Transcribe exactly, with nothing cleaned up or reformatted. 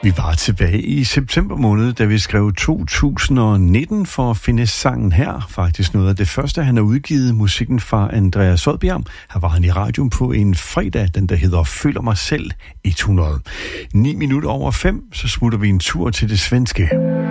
Vi var tilbage i september måned, da vi skrev to tusind nitten for at finde sangen her. Faktisk noget af det første, han har udgivet, musikken fra Andreas Sodbjerg. Her var han i radioen på en fredag, den der hedder Føler mig selv hundrede. Ni minutter over fem, så smutter vi en tur til det svenske.